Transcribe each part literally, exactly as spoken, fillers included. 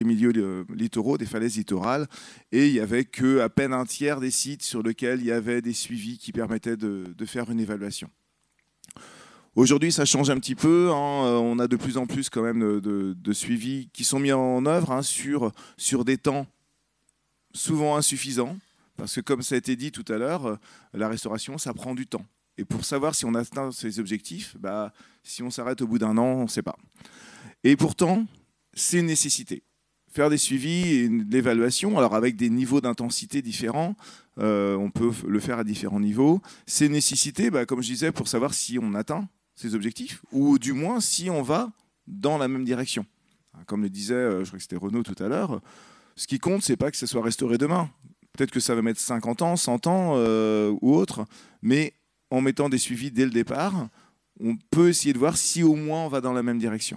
milieux euh, littoraux, des falaises littorales, et il n'y avait qu'à peine un tiers des sites sur lesquels il y avait des suivis qui permettaient de, de faire une évaluation. Aujourd'hui, ça change un petit peu. Hein. On a de plus en plus quand même de, de, de suivis qui sont mis en œuvre hein, sur, sur des temps souvent insuffisants, parce que comme ça a été dit tout à l'heure, la restauration, ça prend du temps. Et pour savoir si on atteint ses objectifs, bah, si on s'arrête au bout d'un an, on ne sait pas. Et pourtant, c'est une nécessité. Faire des suivis et de l'évaluation, alors avec des niveaux d'intensité différents, euh, on peut le faire à différents niveaux. C'est une nécessité, bah, comme je disais, pour savoir si on atteint ses objectifs, ou du moins si on va dans la même direction. Comme le disait, je crois que c'était Renaud tout à l'heure, ce qui compte, c'est pas que ça soit restauré demain. Peut-être que ça va mettre cinquante ans, cent ans euh, ou autre, mais en mettant des suivis dès le départ, on peut essayer de voir si au moins on va dans la même direction.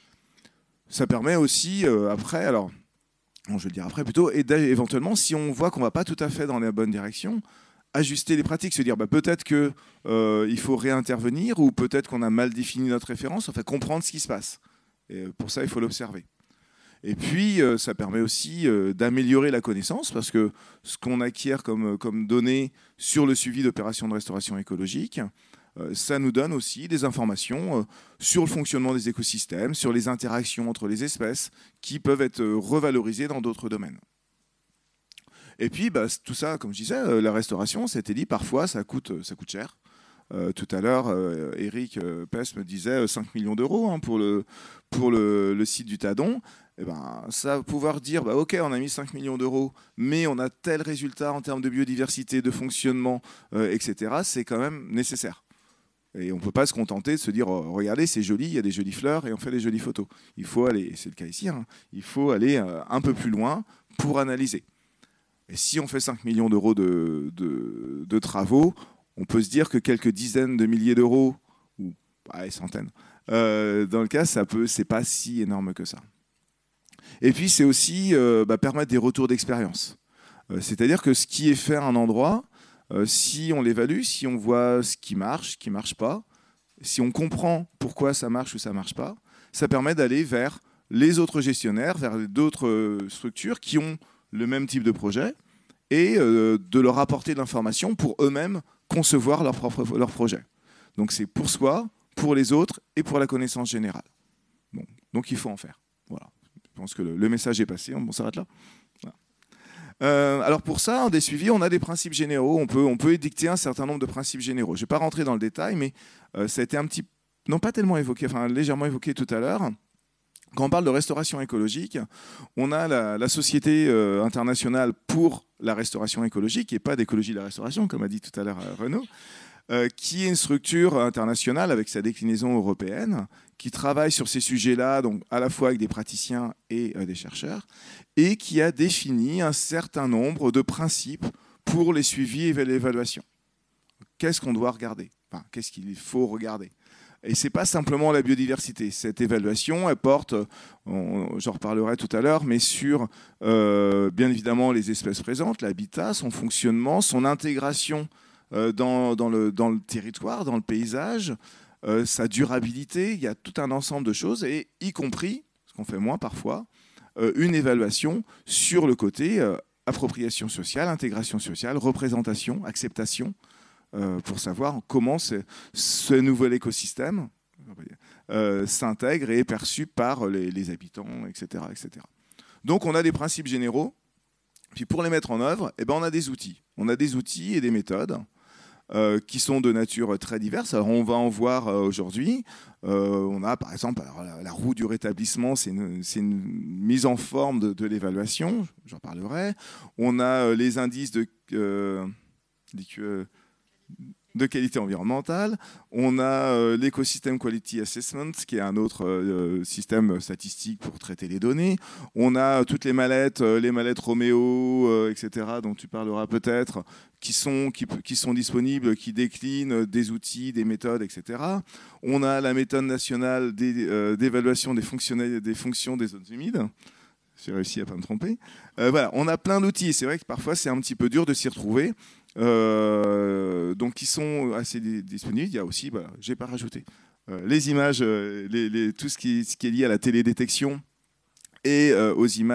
Ça permet aussi, euh, après, alors, bon, je vais le dire après plutôt, et éventuellement, si on voit qu'on ne va pas tout à fait dans la bonne direction, ajuster les pratiques, se dire bah, peut-être qu'il euh, faut réintervenir ou peut-être qu'on a mal défini notre référence, enfin comprendre ce qui se passe. Et pour ça, il faut l'observer. Et puis, euh, ça permet aussi euh, d'améliorer la connaissance parce que ce qu'on acquiert comme, comme données sur le suivi d'opérations de restauration écologique, ça nous donne aussi des informations sur le fonctionnement des écosystèmes, sur les interactions entre les espèces qui peuvent être revalorisées dans d'autres domaines. Et puis, bah, tout ça, comme je disais, la restauration, c'était dit, parfois, ça coûte, ça coûte cher. Euh, tout à l'heure, euh, Eric euh, Pest me disait cinq millions d'euros hein, pour, le, pour le, le site du Tadon. Et ben, ça va pouvoir dire, bah, OK, on a mis cinq millions d'euros, mais on a tel résultat en termes de biodiversité, de fonctionnement, euh, et cetera, c'est quand même nécessaire. Et on ne peut pas se contenter de se dire oh, regardez, c'est joli, il y a des jolies fleurs et on fait des jolies photos. Il faut aller, c'est le cas ici, hein, il faut aller euh, un peu plus loin pour analyser. Et si on fait cinq millions d'euros de, de, de travaux, on peut se dire que quelques dizaines de milliers d'euros, ou ouais, centaines, euh, dans le cas, ça peut, c'est pas si énorme que ça. Et puis c'est aussi euh, bah, permettre des retours d'expérience. Euh, c'est-à-dire que ce qui est fait à un endroit, Euh, si on l'évalue, si on voit ce qui marche, ce qui ne marche pas, si on comprend pourquoi ça marche ou ça ne marche pas, ça permet d'aller vers les autres gestionnaires, vers d'autres structures qui ont le même type de projet et euh, de leur apporter de l'information pour eux-mêmes concevoir leur propre leur projet. Donc c'est pour soi, pour les autres et pour la connaissance générale. Bon, donc il faut en faire. Voilà. Je pense que le, le message est passé, on, on s'arrête là. Voilà. Euh, alors pour ça, des suivis, on a des principes généraux. On peut, on peut édicter un certain nombre de principes généraux. Je ne vais pas rentrer dans le détail, mais euh, ça a été un petit, non pas tellement évoqué, enfin légèrement évoqué tout à l'heure. Quand on parle de restauration écologique, on a la, la Société euh, internationale pour la restauration écologique, et pas d'écologie de la restauration, comme a dit tout à l'heure euh, Renaud, euh, qui est une structure internationale avec sa déclinaison européenne, qui travaille sur ces sujets-là, donc à la fois avec des praticiens et euh, des chercheurs, et qui a défini un certain nombre de principes pour les suivis et l'évaluation. Qu'est-ce qu'on doit regarder ? Enfin, qu'est-ce qu'il faut regarder ? Et ce n'est pas simplement la biodiversité. Cette évaluation, elle porte, j'en reparlerai tout à l'heure, mais sur euh, bien évidemment les espèces présentes, l'habitat, son fonctionnement, son intégration euh, dans, dans, le, dans le territoire, dans le paysage, euh, sa durabilité. Il y a tout un ensemble de choses, et y compris, ce qu'on fait moins parfois, euh, une évaluation sur le côté euh, appropriation sociale, intégration sociale, représentation, acceptation, Euh, pour savoir comment ce nouvel écosystème euh, s'intègre et est perçu par les, les habitants, et cetera, et cetera. Donc on a des principes généraux, puis pour les mettre en œuvre, eh ben, on a des outils. On a des outils et des méthodes euh, qui sont de nature très diverse. Alors on va en voir euh, aujourd'hui. Euh, on a par exemple alors, la, la roue du rétablissement, c'est une, c'est une mise en forme de, de l'évaluation, j'en parlerai. On a euh, les indices de... Euh, euh, de qualité environnementale. On a euh, l'Ecosystem Quality Assessment, qui est un autre euh, système statistique pour traiter les données. On a toutes les mallettes, euh, les mallettes Roméo, euh, et cetera, dont tu parleras peut-être, qui sont, qui, qui sont disponibles, qui déclinent des outils, des méthodes, et cetera. On a la méthode nationale des, euh, d'évaluation des, des fonctions des zones humides. J'ai réussi à ne pas me tromper. Euh, voilà, on a plein d'outils. C'est vrai que parfois, c'est un petit peu dur de s'y retrouver. Euh, donc, qui sont assez disponibles. Il y a aussi, voilà, je n'ai pas rajouté, euh, les images, euh, les, les, tout ce qui, ce qui est lié à la télédétection et euh, aux images